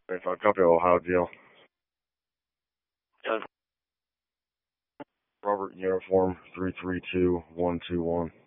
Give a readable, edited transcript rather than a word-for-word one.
If I copy Ohio Jail. Robert Uniform 332121.